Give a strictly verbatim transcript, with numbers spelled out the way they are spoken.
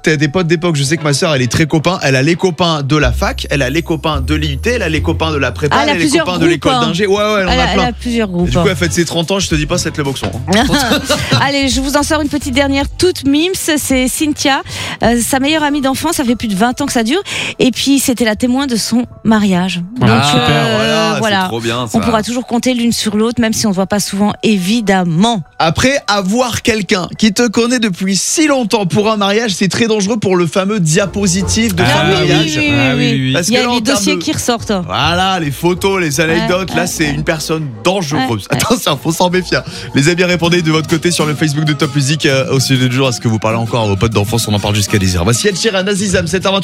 t'as des potes d'époque. Je sais que ma sœur, elle est très copain. Elle a les copains de la fac, elle a les copains de l'I U T, elle a les copains de la prépa, Ah, elle a elle a les plusieurs copains de groupes, l'école hein. d'ingé. Ouais, ouais, elle en Elle a a, elle plein. a plusieurs groupes. Du coup, elle fête ses trente ans, je te dis pas, c'est le boxon. Allez, je vous en sors une petite dernière, toute mimes. C'est Cynthia, euh, sa meilleure amie d'enfance. Ça fait plus de vingt ans que ça dure. Et puis, c'était la témoin de son mariage. Donc, Ah, super. euh, voilà, voilà. c'est trop bien ça. On pourra toujours compter l'une sur l'autre, même si on ne se voit pas souvent, évidemment. Après, avoir quelqu'un qui te connaît depuis si longtemps pour un mariage, c'est très dangereux pour le fameux diapositive de Ah, fin de oui, mariage. oui, Ah, oui, oui, oui. Parce Il y que a là, en les termes dossiers de- qui ressortent. Voilà, les photos, les anecdotes, Ouais, là ouais, c'est ouais. une personne dangereuse. Ouais, Attention, faut s'en méfier. Les amis, répondez de votre côté sur le Facebook de Top Music euh, au sujet du jour. Est-ce que vous parlez encore à vos potes d'enfance? On en parle jusqu'à dix heures. Voici Ed Sheeran, Azizam, cette aventure.